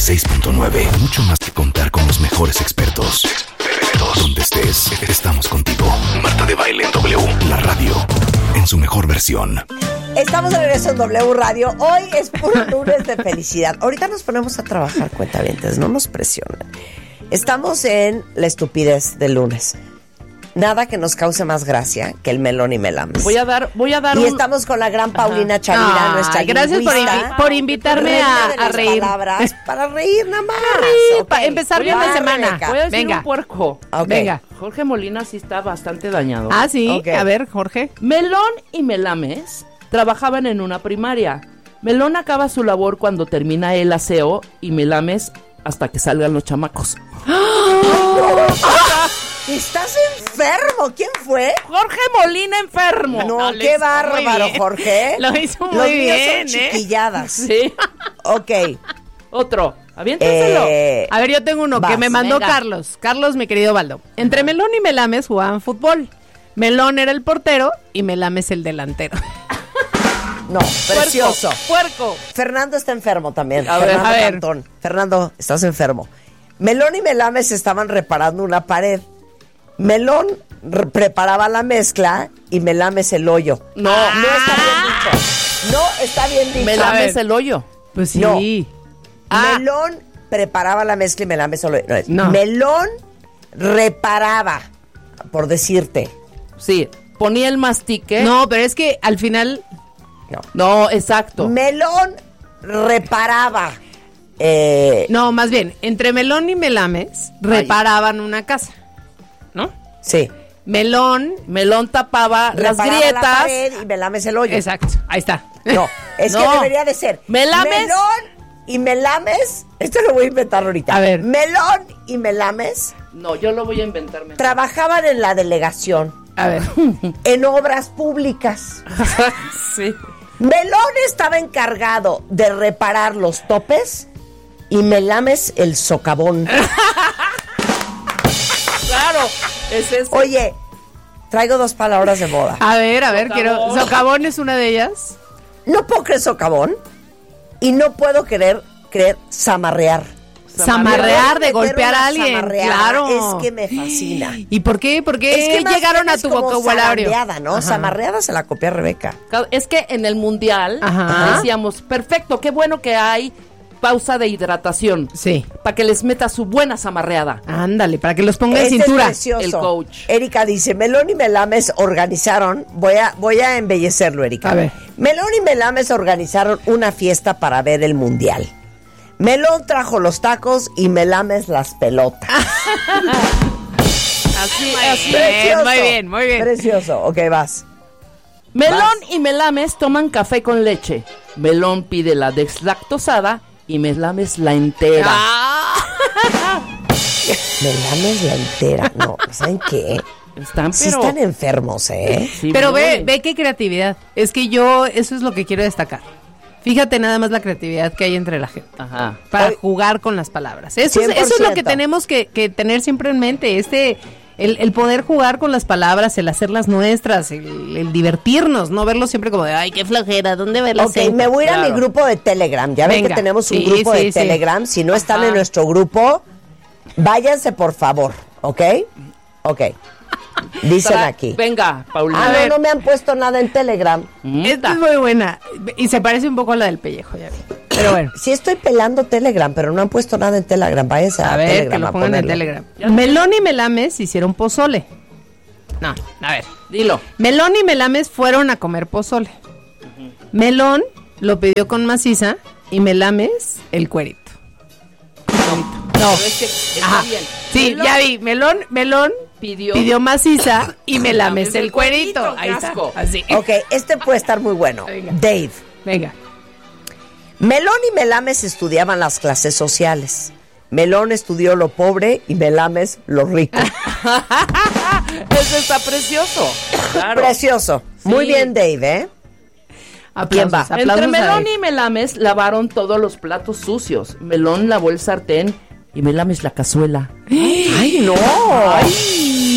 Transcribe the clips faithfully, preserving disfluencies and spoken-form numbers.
seis punto nueve. Mucho más que contar con los mejores expertos. Expertos. Donde estés, estamos contigo. Marta de Baile en W, la radio, en su mejor versión. Estamos de regreso en W Radio. Hoy es puro lunes de felicidad. Ahorita nos ponemos a trabajar, cuentavientes, no nos presionen. Estamos en la estupidez del lunes. Nada que nos cause más gracia que el melón y melames. Voy a dar, voy a dar Y un... estamos con la gran Paulina Chavira, Ah, nuestra gracias por, lingüista, invi- por invitarme a, reina de a las reír. palabras, para reír nada más. Sí, Ok. para empezar bien Va, la semana. Rebeca. Voy a decir Venga. un puerco. Ok. Venga. Jorge Molina sí está bastante dañado. Ah, sí. Ok. A ver, Jorge. Melón y Melames trabajaban en una primaria. Melón acaba su labor cuando termina el aseo y Melames hasta que salgan los chamacos. Estás enfermo. ¿Quién fue? Jorge Molina enfermo. No, lo qué hizo bárbaro, muy bien. Jorge. Lo hizo muy Los míos bien, son ¿eh? chiquilladas. Sí. Ok. Otro. Aviéntenselo. Eh, A ver, yo tengo uno Vas. que me mandó Venga. Carlos. Carlos, mi querido Baldo. Entre Melón y Melames jugaban fútbol. Melón era el portero y Melames el delantero. no, precioso. Puerco. Fernando está enfermo también. A ver, Fernando a ver. Cantón. Fernando, estás enfermo. Melón y Melames estaban reparando una pared. Melón re- preparaba la mezcla y Melames el hoyo. No. No está bien dicho. No está bien dicho. Melames el hoyo. Pues sí. No. Ah. Melón preparaba la mezcla y Melames el hoyo. No, es No. Melón reparaba, por decirte. Sí. Ponía el mastique. No, pero es que al final... No. No, exacto. Melón reparaba. Eh, No, más bien, entre Melón y Melames reparaban una casa, ¿no? sí. Melón... Melón tapaba las Reparaba grietas. la pared y Melames el hoyo. Exacto, ahí está. No, es que No. debería de ser Melames. Melón y Melames. Esto lo voy a inventar ahorita. A ver. Melón y Melames No, yo lo voy a inventar mejor. trabajaban en la delegación, A ver. en obras públicas. Sí. Melón estaba encargado de reparar los topes y Melames el socavón. Claro. Es ese. Oye, traigo dos palabras de moda. A ver, a ver, Socavón. quiero... ¿Socavón es una de ellas? No puedo creer socavón y no puedo querer creer zamarrear. Zamarrear, de Meter golpear una a alguien, zamarreada claro. Es que me fascina. ¿Y por qué? ¿Por qué Es que más llegaron bien a es tu como vocabulario? zarandeada, ¿no? Ajá. Zamarreada se la copió Rebeca. Es que en el mundial Ajá. decíamos, perfecto, qué bueno que hay pausa de hidratación. Sí. Para que les meta su buena zamarreada. Ándale, para que los ponga en Este cintura. es precioso. el coach. Erika dice, Melón y Melames organizaron, voy a, voy a embellecerlo, Erika. A ver. Melón y Melames organizaron una fiesta para ver el mundial. Melón trajo los tacos y Melames las pelotas. Así, Muy así. bien, muy bien, muy bien. Precioso. Ok, vas. Melón Vas. y Melames toman café con leche. Melón pide la deslactosada y Melames la entera. Ah. Melames la entera. No, ¿saben qué? Están, Sí pero... están enfermos, ¿eh? Sí, Pero ve, muy. ve qué creatividad. Es que yo, eso es lo que quiero destacar. Fíjate nada más la creatividad que hay entre la gente. Ajá. Para Hoy- jugar con las palabras. Eso es, cien por eso es lo que ciento. tenemos que, que tener siempre en mente. Este, el, el poder jugar con las palabras, el hacerlas nuestras, el, el divertirnos, no verlo siempre como de, ay, qué flojera, ¿dónde verlas? Ok, me voy a ir a mi Claro. grupo de Telegram. Ya ven Venga. que tenemos un Sí, grupo sí, de sí. Telegram. Si no están Ajá. en nuestro grupo, váyanse por favor, ¿ok? Ok. Dicen Tra- aquí. Venga, Paulina. Ah, A ver. no, no me han puesto nada en Telegram. Esta es muy buena. Y se parece un poco a la del pellejo, ya vi. Pero bueno. Sí estoy pelando Telegram, pero no han puesto nada en Telegram. Váyanse a, A ver, Telegram que lo a pongan en ponerlo. Telegram. Melón y Melames hicieron pozole. No, a ver. Dilo. Melón y Melames fueron a comer pozole. Melón lo pidió con maciza y Melames el cuerito. No. Pero es que está Ajá. bien. Sí, Melón ya vi. Melón, Melón Pidió. pidió maciza y Melames Melames el el cuerito. cuerito, Ahí qué está. asco. Así. Ok, este puede estar muy bueno. Venga. Dave. Venga. Melón y Melames estudiaban las clases sociales. Melón estudió lo pobre y Melames lo rico. Eso está precioso. Claro. Precioso. Muy Sí. bien, Dave, ¿eh? Aplausos, va? aplausos Entre a Melón Dave. y Melames lavaron todos los platos sucios. Melón lavó el sartén y Melames la cazuela. ¡Ay, no! Ay.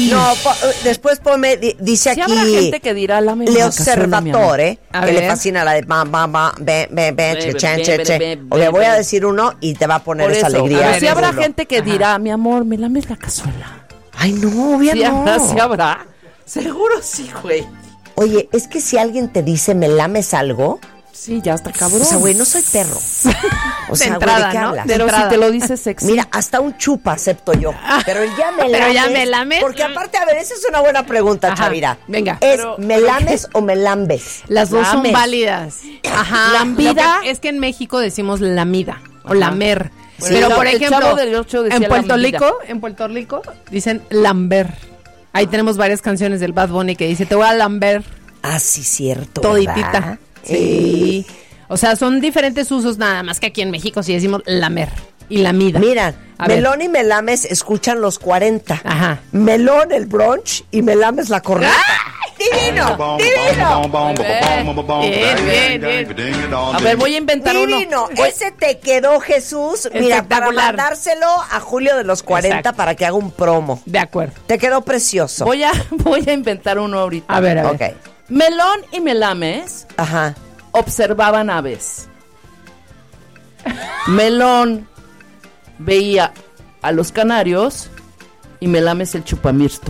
No, po, después ponme, di- dice Sí aquí... habrá gente que dirá, "Lame Le la cazuela, mi amor". Observatore, A que le ver. fascina la de bam, bam, bam, be, be, be, Be, che, be, chen, be, che, be, che. be, Ok, be, voy a be. decir uno y te va a poner Por esa eso, alegría. pero ver, sí habrá Segundo. gente que Ajá. dirá, mi amor, me lames la cazuela. Ay, no, bien Sí no. habrá, sí habrá. Seguro sí, güey. Oye, es que si alguien te dice, ¿me lames algo? Sí, ya está cabrón. O sea, güey, no soy perro. O sea, De güey, entrada, ¿de qué ¿no? hablas? De Pero si entrada. te lo dices sexy. Mira, hasta un chupa acepto yo. Pero el ya me lames. Pero ya me lames. Porque aparte, a ver, esa es una buena pregunta, Ajá, Chavira. venga. ¿Es Pero- me pero lames o me lambes? Las dos son Lames. válidas. Ajá. Lambida. Lo que- Es que en México decimos lamida o Ajá. lamer. Sí, Pero el por chavo- el ejemplo, Chavo del Ocho decía en Puerto lambida. Rico, en Puerto Rico dicen lamber. Ahí tenemos varias canciones del Bad Bunny que dice, "Te voy a lamber Ah, sí, cierto. toditita." ¿verdad? Sí. O sea, son diferentes usos, nada más que aquí en México sí decimos lamer y lamida. Mira, A ver. Melón y Melames escuchan los cuarenta. Ajá. Melón el brunch y Melames la corneta. ¡Divino! ¡Divino! Bien, bien, bien. A ver, voy a inventar uno. ¡Divino! Ese te quedó, Jesús. Mira, para Espectacular. mandárselo a Julio de los cuarenta Exacto. para que haga un promo. De acuerdo. Te quedó precioso. Voy a, voy a inventar uno ahorita. A ver, a ver. Ok. Melón y Melames Ajá. observaban aves. Melón veía a los canarios y Melames el chupamirto.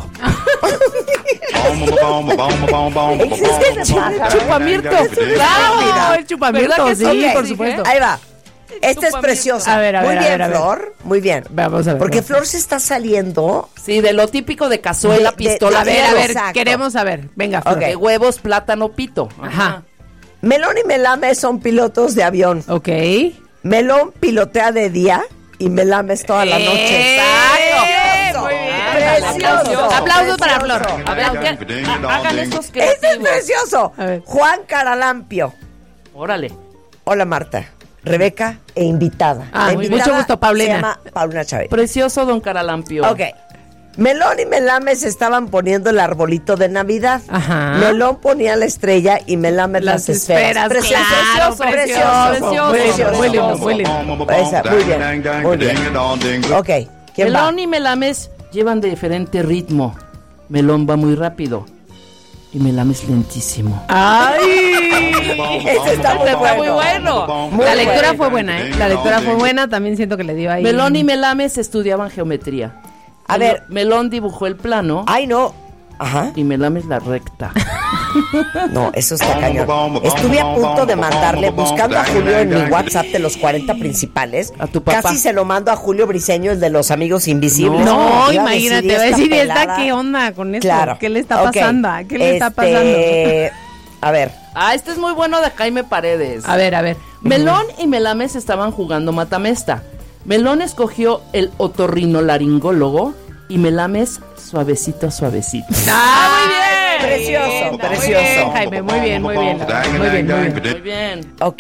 Chupamirto. Claro, el chupamirto, ¿Verdad que sí, sí? por Sí, supuesto. Ahí va. Esta es Chupamirto. preciosa. A ver, a Muy ver, a bien, ver, a ver. Flor. Muy bien. Vamos a ver. Porque vamos a ver. Flor se está saliendo. Sí, de lo típico de cazuela, De- de- pistola, A ver, a ver, Exacto. queremos saber. Venga, Flor. Ok. de huevos, plátano, pito. Ajá. Melón y Melames son pilotos de avión. Ok. Melón pilotea de día y Melames toda la noche. Exacto. Muy bien. Precioso. Aplausos para Flor. A ver, ¿qué? Ha- hagan esos Este es creativos. precioso. A ver. Juan Caralampio. Órale. Hola, Marta. Rebeca e invitada. Ah, La muy- invitada mucho gusto, Paulina. Se llama Paulina Chávez. Precioso don Caralampio. Ok. Melón y Melames estaban poniendo el arbolito de Navidad. Ajá. Melón ponía la estrella y Melames las, Las esferas, Precioso, claro, precioso, precioso, precioso. muy lindo, muy lindo, muy lindo. Esa, muy bien, muy bien. Ok, ¿quién va? Melón y Melames llevan de diferente ritmo. Melón va muy rápido y Melames lentísimo. ¡Ay! Ese está muy Está bueno. muy bueno. Muy La lectura bueno. fue buena, ¿eh? La lectura fue buena, también siento que le dio ahí. Melón y Melames estudiaban geometría. A Melo- ver. Melón dibujó el plano Ay, no. Ajá. y Melames la recta. No, eso está cañón. Estuve a punto de mandarle, buscando a Julio en mi WhatsApp de los cuarenta principales. A tu papá. Casi se lo mando a Julio Briseño, el de los amigos invisibles. No, Iba a imagínate, decir, va a decir, ¿y esta esta qué onda con esto? Claro. ¿Qué le está Ok. pasando? ¿Qué le está Este, pasando? A ver. Ah, este es muy bueno de Jaime Paredes. A ver, a ver. Melón y Melames estaban jugando matamesta. Melón escogió el otorrinolaringólogo y Melames suavecito, suavecito. ¡Ah, muy bien! Precioso, Muy precioso. bien, Jaime, muy bien, muy bien. Muy bien, muy bien. Muy bien. Ok.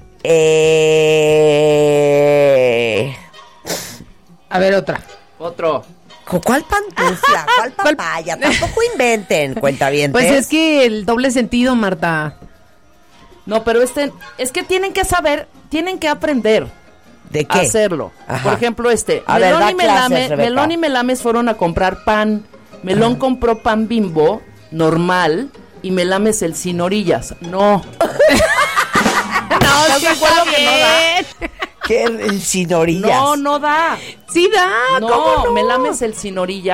Eh... A ver, otra. Otro. ¿Cuál pantufla? ¿Cuál papaya? Tampoco inventen, cuentavientes. Pues es que el doble sentido, Marta. No, pero este, es que tienen que saber, tienen que aprender ¿De a qué? hacerlo. Ajá. Por ejemplo, este, A ver, Melón, da y clases, Melame- Rebeca. Melón y Melames fueron a comprar pan. Melón compró pan Bimbo normal y Melames el sin orillas. No. No, ¿Estás sí de acuerdo está que no da? bien. ¿Qué? El sin orillas. No, no da. Sí da, No, ¿cómo no? Melames el sin orillas.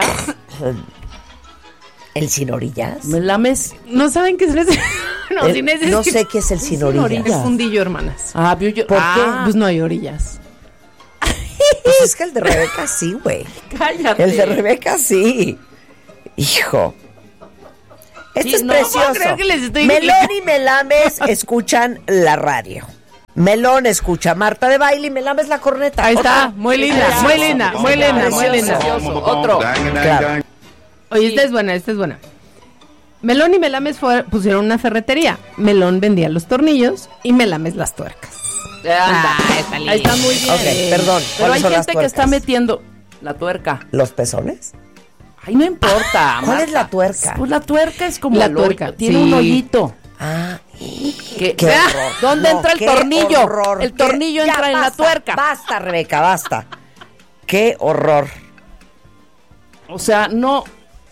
¿El sin orillas? Melames. ¿No saben qué es el... No, El- sí neces- no sé qué es el sin orillas. Es fundillo, hermanas. Ah, vio yo. ¿Por qué? Ah, Pues no hay orillas. Pues es que el de Rebeca sí, güey. cállate. El de Rebeca sí. Hijo. Esto Sí, es no precioso. puedo creer que les estoy Melón explicando. y Melames escuchan la radio. Melón escucha Marta de Baile y Melames la corneta. Ahí está, Otra. muy linda, muy linda, muy linda, muy linda. Precioso. Otro. Claro. Oye, esta es buena, esta es buena. Melón y Melames fue- pusieron una ferretería. Melón vendía los tornillos y Melames las tuercas. Eh, anda. Ah, está lindo. Ahí está muy bien. Ok, perdón. Pero ¿Cuáles hay son las gente que está tuercas? metiendo la tuerca. ¿Los pezones? Ay, no importa. ¿Cuál es Marta. la tuerca? Pues la tuerca es como La el hoyo, tuerca, tiene sí. un hoyito. Ah, Que, qué Vea, horror. ¿Dónde No, entra el qué tornillo? horror, El qué- tornillo Ya, entra en la basta, tuerca. Basta, Rebeca, basta. Qué horror. O sea, no.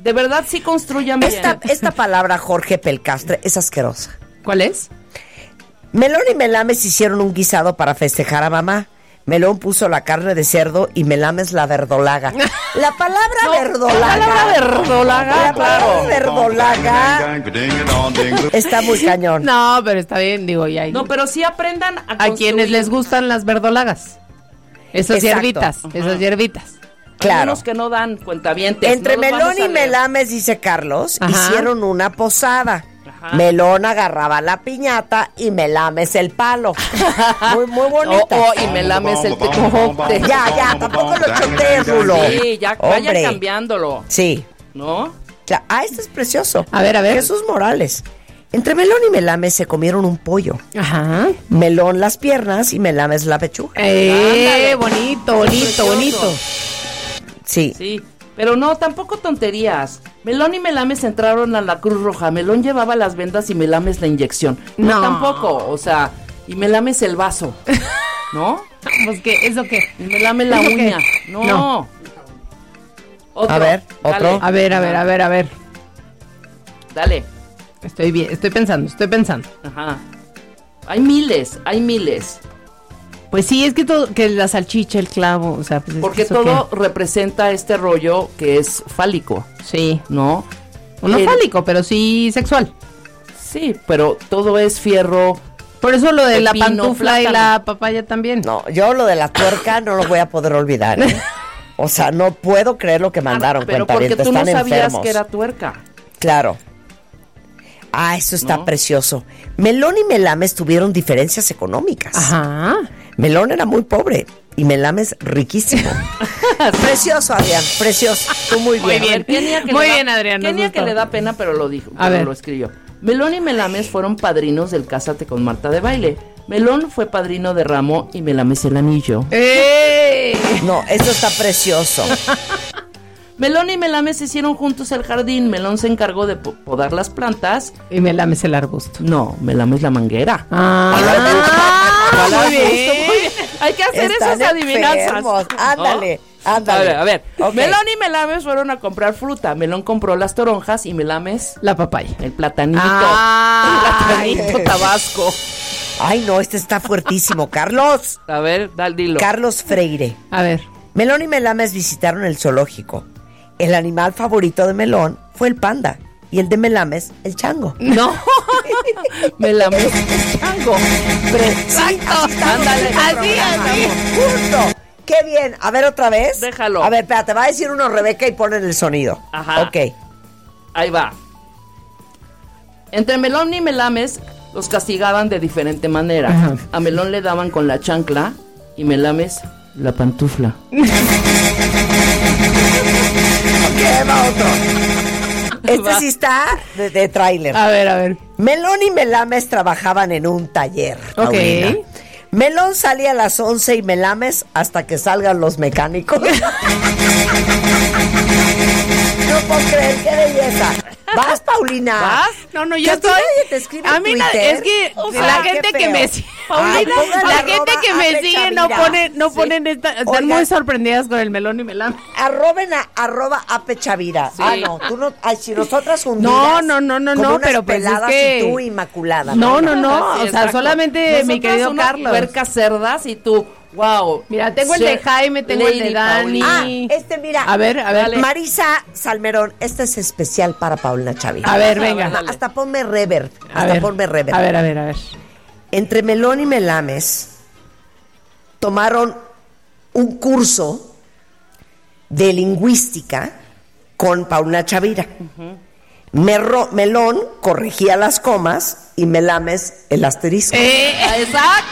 De verdad sí construyan bien. Esta, esta palabra, Jorge Pelcastre, es asquerosa. ¿Cuál es? Melón y Melames hicieron un guisado para festejar a mamá. Melón puso la carne de cerdo y Melames la verdolaga. La palabra No, verdolaga. la palabra verdolaga, La palabra claro. verdolaga está muy cañón. No, pero está bien, digo, ya. No, pero sí aprendan a a construir. quienes les gustan las verdolagas. Esas Exacto. hierbitas, esas hierbitas. Claro. Hay unos que no dan cuentavientes. Entre no los Melón vamos a y leer. Melames, dice Carlos, Ajá. hicieron una posada. Ajá. Melón agarraba la piñata y Melames el palo. Muy, muy bonita. Oh, oh, y me lames el tecojote. Ya, ya, tampoco lo chotees, Rulo. Sí, ya vayan Hombre. cambiándolo, Sí. ¿no? Cla- Ah, este es precioso. A ver, a ver. Jesús Morales. Entre Melón y Melames se comieron un pollo. Ajá. Melón las piernas y Melames la pechuga. Eh, Ándale. bonito, bonito, Precioso. bonito. Sí. Sí, pero no, tampoco tonterías. Melón y Melames entraron a la Cruz Roja. Melón llevaba las vendas y Melames la inyección. No, No. tampoco, o sea, y Melames el vaso, ¿no? Pues que, ¿eso qué? Y Melames la ¿Eso qué? uña. No. No. Otro, A ver, dale. otro. A ver, a ver, a ver, a ver. Dale. Estoy bien, estoy pensando, estoy pensando. Ajá. Hay miles, hay miles. Pues sí, es que todo, que la salchicha, el clavo, o sea, pues es Porque que eso todo representa este rollo que es fálico, qué. Sí. ¿no? O no El- fálico, pero sí sexual. Sí, pero todo es fierro. Por eso lo de la Pepino, pantufla y plátano. la papaya también. No, yo lo de la tuerca no lo voy a poder olvidar. ¿eh? O sea, no puedo creer lo que mandaron, Ah, pero porque cuentavientes, tú no están sabías enfermos. que era tuerca. Claro. Ah, eso está ¿No? precioso. Melón y Melames tuvieron diferencias económicas. Ajá. Melón era muy pobre y Melames riquísimo. Precioso, Adrián, precioso. Tú muy bien. Muy bien. A ver, Kenia que Muy le da- bien, Adrián, nos Kenia que gustó. le da pena, pero lo dijo, A pero ver. lo escribió. Melón y Melames fueron padrinos del Cásate con Marta de Baile. Melón fue padrino de Ramo y Melames el anillo. ¡Eh! No, esto está precioso. Melón y Melames hicieron juntos el jardín. Melón se encargó de po- podar las plantas. Y me lames el arbusto. No, Melames la manguera. Ah, muy bien. Muy bien. Hay que hacer Están esas adivinanzas. enfermos. Ándale, ¿No? ándale. A ver, a ver. Ok. Melón y Melames fueron a comprar fruta. Melón compró las toronjas y Melames La papaya. el platanito. Ay. El platanito tabasco. Ay, no, este está fuertísimo. Carlos. A ver, dale, dilo. Carlos Freire. A ver. Melón y Melames visitaron el zoológico. El animal favorito de Melón fue el panda y el de Melames, el chango. No. Melames el chango. Exacto. Ándale. Así, así. Justo. Qué bien. A ver, otra vez. Déjalo. A ver, espérate, va a decir uno Rebeca y ponen el sonido. Ajá. Ok. Ahí va. Entre Melón y Melames los castigaban de diferente manera. Ajá. A Melón le daban con la chancla y Melames la pantufla. Ok, va otro. Este Va. sí está de, de tráiler. A ver, a ver. Melón y Melames trabajaban en un taller. Ok. Paulina. Melón salía a las once y Melames hasta que salgan los mecánicos. No puedo creer, qué belleza. ¿Vas, Paulina? ¿Vas? No, no, ¿Que yo a ti estoy. nadie te escribe A en mí na- Twitter? es que O la sea, gente qué que me feo. sigue, Ay, Paulina, póngale la arroba gente que me Ape sigue no Chavira. pone, no Sí. ponen esta, están Oigan. muy sorprendidas con el melón y melame. Arroben a arroba Ape Chavira. Sí. Ah, no, tú no. Ay, si nosotras hundidas. No, no, no, no, como no, unas pero pues es peladas que- y tú inmaculada. No, no, no, Sí, o sea, exacto. solamente mi Nosotras querido unas Carlos. puercas cerdas y tú, wow. Mira, tengo el de Jaime, tengo el de Dani. Ah, este, mira. A ver, a ver. Dale. Marisa Salmerón, este es especial para Paulina Chavira. A ver, Ah, venga. dale. Hasta ponme reverb. A Hasta ver, ponme reverb. a ver, a ver, a ver. Entre Melón y Melames tomaron un curso de lingüística con Paulina Chavira. Merro- Melón corregía las comas y Melames el asterisco. Eh, Ah, exacto.